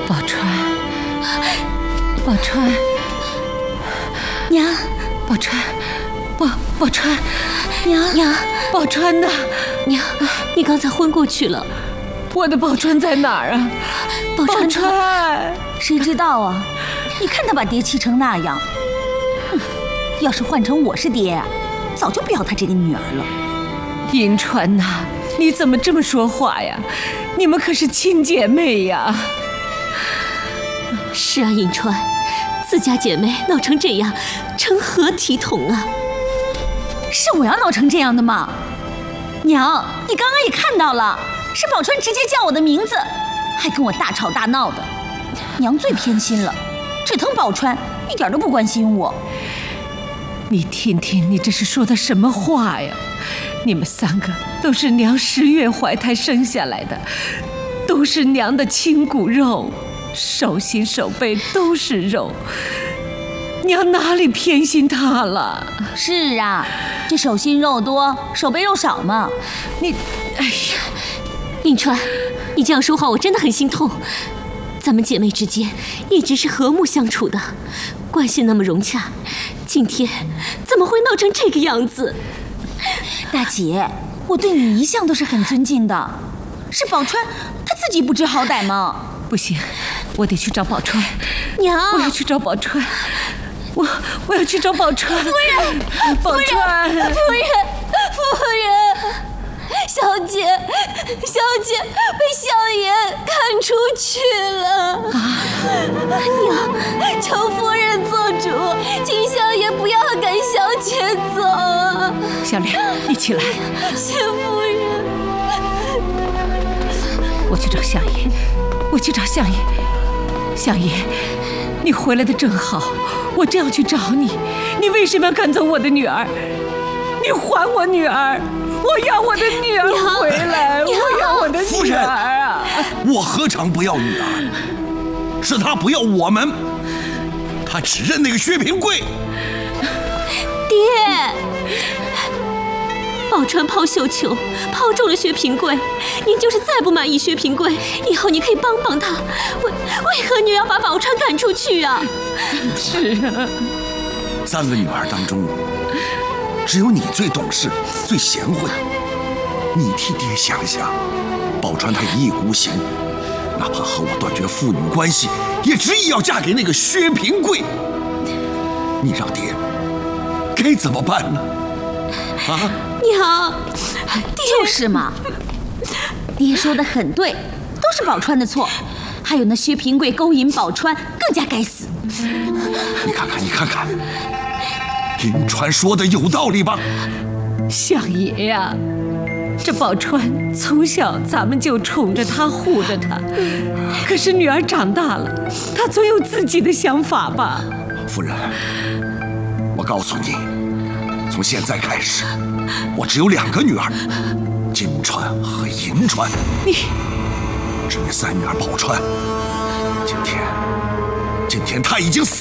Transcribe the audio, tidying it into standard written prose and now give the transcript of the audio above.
宝钏，宝钏， 娘， 宝钏，宝钏， 娘， 宝钏呢？ 娘，你刚才昏过去了。 我的宝钏在哪儿啊？ 宝钏， 谁知道啊？你看他把爹气成那样，要是换成我是爹啊，早就不要他这个女儿了。 银川呐，你怎么这么说话呀？你们可是亲姐妹呀！ 是啊，银川，自家姐妹闹成这样，成何体统啊？ 是我要闹成这样的吗？娘，你刚刚也看到了，是宝钏直接叫我的名字，还跟我大吵大闹的。娘最偏心了，只疼宝钏，一点都不关心我。 你听听，你这是说的什么话呀？你们三个都是娘10月怀胎生下来的，都是娘的亲骨肉，手心手背都是肉，娘哪里偏心她了？ 是啊，这手心肉多，手背肉少嘛。 你，哎呀， 银川，你这样说话我真的很心痛。咱们姐妹之间一直是和睦相处的，关系那么融洽，今天怎么会闹成这个样子？ 大姐，我对你一向都是很尊敬的，是宝钏她自己不知好歹吗？ 不行，我得去找宝钏。 娘， 我要去找宝钏，我要去找宝钏。夫人， 宝钏， 夫人，小姐被相爷看出去了。娘，求夫人做主，请相爷不要赶小姐走。 小莲，你起来。 谢夫人。 我去找相爷，我去找相爷。相爷，你回来的正好，我正要去找你。你为什么要赶走我的女儿？你还我女儿！我要我的女儿回来！我要我的女儿啊！ 我何尝不要女儿？是他不要我们，他只认那个薛平贵。 爹，宝钏抛绣球抛中了薛平贵，您就是再不满意薛平贵，以后你可以帮帮他。为何你要把宝钏赶出去啊？ 是啊 ，3个女儿当中，只有你最懂事，最贤惠。你替爹想想，宝钏她一意孤行，哪怕和我断绝父女关系，也执意要嫁给那个薛平贵。你让爹该怎么办呢？啊， 娘， 就是嘛，爹说的很对，都是宝钏的错，还有那薛平贵勾引宝钏，更加该死。 你看看，银川说的有道理吧？ 相爷呀，这宝钏从小咱们就宠着她，护着她，可是女儿长大了，她总有自己的想法吧？ 夫人，我告诉你，从现在开始，我只有2个女儿，金钏和银钏。至于3女儿宝钏，今天她已经死